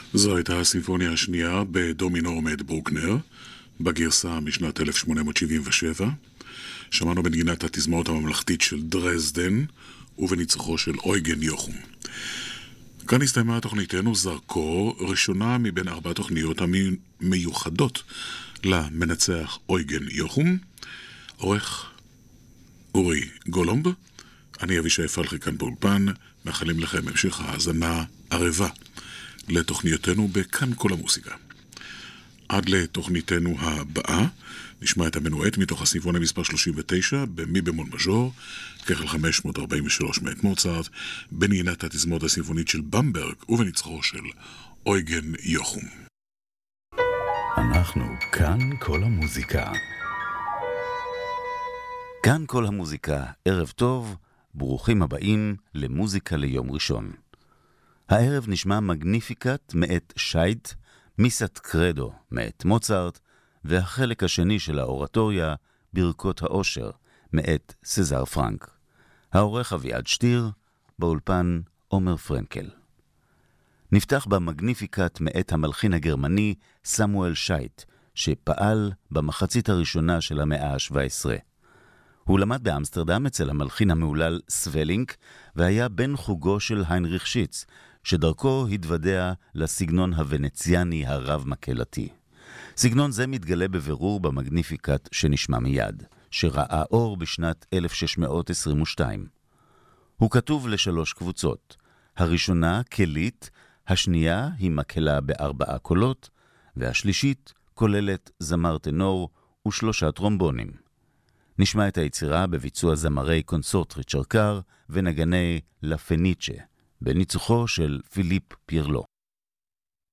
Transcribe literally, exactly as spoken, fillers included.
זו הייתה הסימפוניה השנייה בדומינו מאת ברוקנר, בגרסה משנת אלף שמונה מאות שבעים ושבע. שמענו בנגינת התזמורת הממלכתית של דרזדן ובניצוחו של אויגן יוחום. כאן הסתיימה תוכניתנו זרקור, ראשונה מבין ארבע תוכניות המיוחדות למנצח אויגן יוחום. עורך אורי גולומב, אני אבישי פלחי כאן באולפן, מאחלים לכם המשך האזנה ערבה לתוכניותינו בכאן כל המוסיקה. עד לתוכניתנו הבאה נשמע את המנועט מתוך הסימפוניה מספר שלושים ותשע במי במול מז'ור, ככל חמש מאות ארבעים ושלוש מאת מוצרט, בנגינת התזמורת הסימפונית של במברג ובניצוחו של אויגן יוחום. אנחנו כאן כל המוזיקה. כאן כל המוזיקה, ערב טוב, ברוכים הבאים למוזיקה ליום ראשון. הערב נשמע מגניפיקט מאת שייט, מיסת קרדו מאת מוצרט, והחלק השני של האורטוריה, ברכות האושר, מאת סזר פרנק. העורך אביעד שטיר, באולפן עומר פרנקל. נפתח במגניפיקט מאת המלחין הגרמני סמואל שייט, שפעל במחצית הראשונה של המאה ה-שבע עשרה. הוא למד באמסטרדם אצל המלחין המעולל סוולינק, והיה בן חוגו של היינריך שיץ, שדרכו התוודע לסגנון הוונציאני הרב-מקהלתי. סגנון זה מתגלה בבירור במגניפיקט שנשמע מיד, שראה אור בשנת אלף שש מאות עשרים ושתיים. הוא כתוב לשלוש קבוצות. הראשונה קלית, השנייה היא מקהלה בארבעה קולות, והשלישית כוללת זמר טנור ושלושה טרומבונים. נשמע את היצירה בביצוע זמרי קונסורט ריצ'רד קאר ונגני לה פניצ'ה, בניצוחו של פיליפ פירלו.